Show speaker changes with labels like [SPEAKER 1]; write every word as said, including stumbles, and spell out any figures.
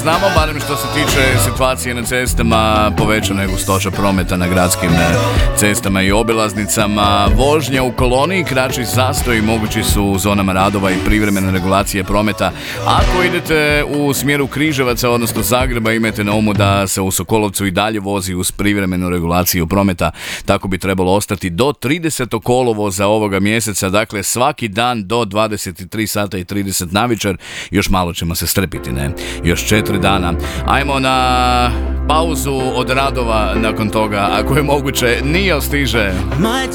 [SPEAKER 1] Znamo, barem što se tiče situacije na cestama, povećana je gustoća prometa na gradskim cestama i obilaznicama. Vožnja u koloni, kraći zastoji mogući su u zonama radova i privremene regulacije prometa. Ako idete u smjeru Križevaca, odnosno Zagreba, imajte na umu da se u Sokolovcu i dalje vozi uz privremenu regulaciju prometa. Tako bi trebalo ostati do tridesetog kolovoza ovoga mjeseca, dakle svaki dan do dvadeset tri sata i trideset navečer. Još malo ćemo se strpiti, ne? Još četiri dana. Ajmo na pauzu od radova nakon toga, ako je moguće, nije stiže.